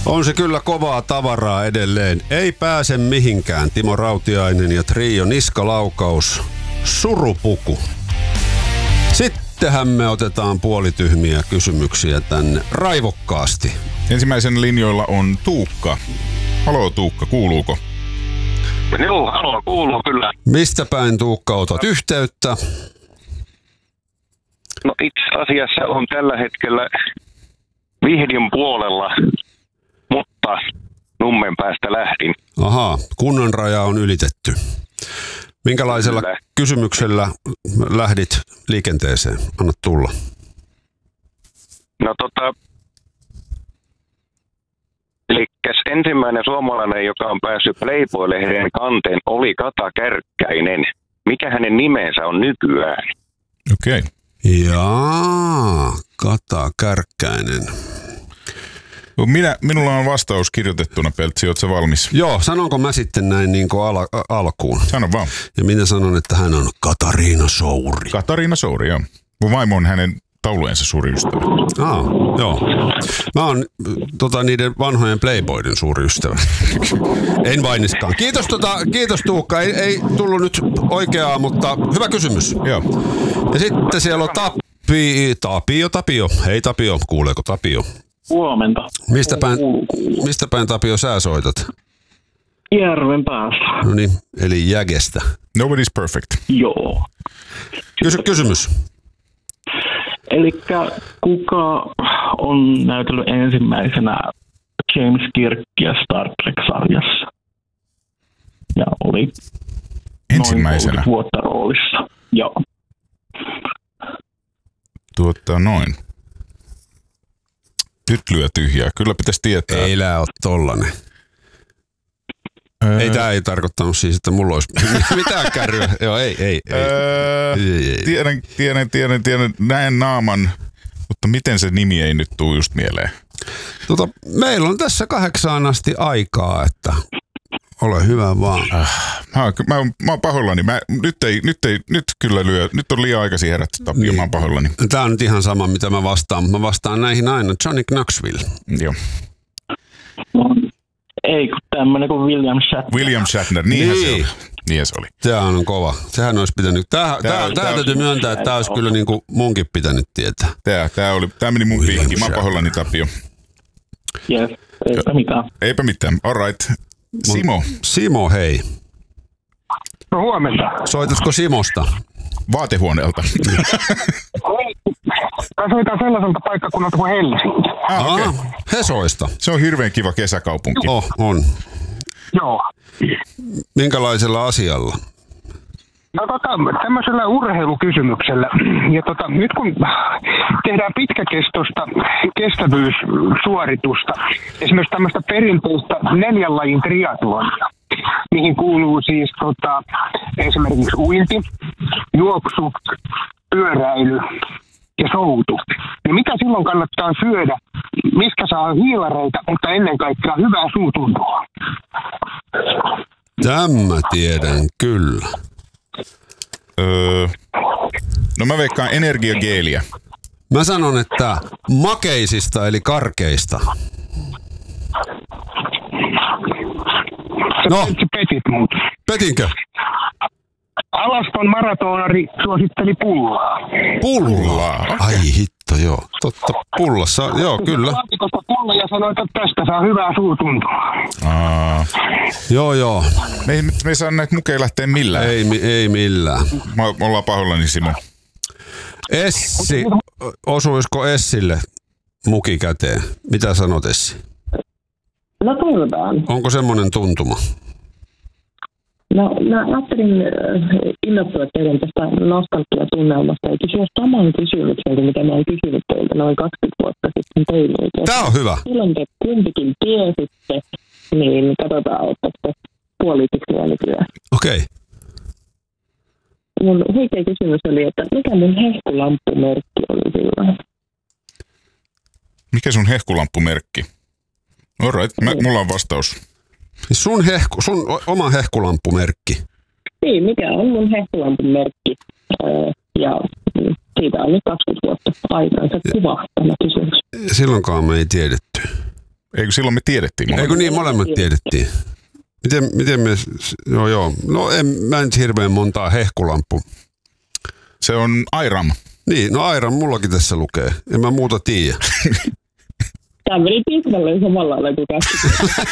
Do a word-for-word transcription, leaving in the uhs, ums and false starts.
On se kyllä kovaa tavaraa edelleen. Ei pääse mihinkään. Timo Rautiainen ja Trio niskalaukaus. Surupuku. Sittenhän me otetaan puolityhmiä kysymyksiä tänne raivokkaasti. Ensimmäisen linjoilla on Tuukka. Haloo Tuukka, kuuluuko? Joo, haloo, kuuluu kyllä. Mistä päin Tuukka otat yhteyttä? No itse asiassa on tällä hetkellä Vihdin puolella, mutta Nummen päästä lähdin. Ahaa, kunnan raja on ylitetty. Minkälaisella Kyllä. kysymyksellä lähdit liikenteeseen? Anna tulla. No tota, elikkäs ensimmäinen suomalainen, joka on päässyt Playboy-lehden kanteen, oli Kata Kärkkäinen. Mikä hänen nimensä on nykyään? Okei. Okay. Jaa, Kata Kärkkäinen. Minä, minulla on vastaus kirjoitettuna, Peltsi, ootko sä valmis? Joo, sanonko mä sitten näin niin kuin al- alkuun? Sano vaan. Ja minä sanon, että hän on Katariina Souri. Katariina Souri, joo. Mun vaimo on hänen taulujensa suuri ystävä. Aa, joo. Mä oon tota, niiden vanhojen Playboyden suuri ystävä. En vainiskaan. Kiitos, tota, kiitos Tuukka. Ei, ei tullut nyt oikeaa, mutta hyvä kysymys. Joo. Ja sitten siellä on Tapio, Tapio, Tapio. Hei Tapio, kuuleeko Tapio? Huomenta. Mistä päin, mistä päin Tapio sä soitat? Järven päässä. No niin, eli Jägestä. Nobody's perfect. Joo. Kysy, kysymys. Elikkä kuka on näytellyt ensimmäisenä James Kirkia Star Trek-sarjassa? Ja oli ensimmäisenä noin vuotta roolissa. Joo. Tuottaa noin. Nyt lyö tyhjää. Kyllä pitäisi tietää. Ei lää ole tollanen. Öö... Ei, tää ei tarkoittanut siis, että mulla olisi mitään kärryä. Joo, ei, ei, ei. Öö... ei, ei. Tiedän, tiedän, tiedän, tiedän. Näen naaman, mutta miten se nimi ei nyt tule just mieleen? Tota, meillä on tässä kahdeksaan asti aikaa, että ole hyvä vaan. Äh, mä, mä, mä oon pahoillani. Mä, nyt, ei, nyt, ei, nyt kyllä lyö. Nyt on liian aikaisin herätty, Tapio. Niin. Mä oon pahoillani. Tää on nyt ihan sama, mitä mä vastaan, mutta mä vastaan näihin aina. Johnny Knoxville. Joo. No, ei kun tämmönen kuin William Shatner. William Shatner, niinhän niin. se oli. Niinhän se oli. Tää on kova. Sehän olisi pitänyt. Tää, tää, tää, tää täytyy myöntää, että tää olisi kyllä niin kuin munkin pitänyt tietää. Tää, tää, oli, tää meni mun piikkiin. Mä oon pahoillani, Tapio. Yes, eipä mitään. Eipä mitään. All right. Simo. Simo, hei. No huomenta. Soitatko Simosta? Vaatehuoneelta. Mä soitan sellaiselta paikkakunnalta kuin Helsinki. Ah, okay. Ah, Hesoista. Se on hirveän kiva kesäkaupunki. Oh, on. Joo. Minkälaisella asialla? No tota, tämmöisellä urheilukysymyksellä. Ja tota, nyt kun tehdään pitkäkestoista kestävyyssuoritusta, esimerkiksi tämmöistä perinteistä neljän lajin triatlonia, mihin kuuluu siis tota, esimerkiksi uinti, juoksu, pyöräily ja soutu. Niin mitä silloin kannattaa syödä, mistä saa hiilareita, mutta ennen kaikkea hyvää suutuntoa? Tämä tiedän kyllä. Öö, no mä veikkaan energiageeliä. Mä sanon, että makeisista eli karkeista. No. Petit mut. Petinkö? Alaston maratonari suositteli pullaa. Pullaa? Okay. Ai hitto, joo. Totta, pullassa, joo, kyllä. Laatikosta pulla ja sanoi, että tästä saa hyvää suutuntoa. Aa. Joo, joo. Me ei, me ei saa näitä mukeja lähteä millään. Ei, ei millään. Me ollaan pahoillani, Simo. Essi, osuisiko Essille muki käteen? Mitä sanot, Essi? No toivotaan. Onko semmoinen tuntuma? No mä ajattelin innoittua teidän tästä nostalgiatunnelmasta ja kysyä saman kysymyksen kuin mitä mä oon kysynyt teiltä noin kaksikymmentä vuotta sitten teille. Tää on hyvä. Silloin te kumpikin tiesitte, niin katsotaan, ottaisitte puolitiksi nykyään. Okei. Okay. Mun huikea kysymys oli, että mikä mun hehkulamppumerkki oli silloin? Mikä sun hehkulamppumerkki? All right, mä, mulla on vastaus. Sun, hehku, sun oma hehkulamppumerkki. Niin, mikä on mun hehkulamppumerkki? Ja siitä on nyt kaksikymmentä vuotta aikansa kuva tämä kysymys. Silloinkaan me ei tiedetty. Eikö silloin me tiedettiin? Molemmat. Eikö niin, molemmat tiedettiin? Miten, miten me... Joo, joo. No en, mä en hirveän montaa hehkulampu. Se on Airam. Niin, no Airam mullakin tässä lukee. En mä muuta tiedä. Tämä meni tismalleen samalla lailla kuin käsikin.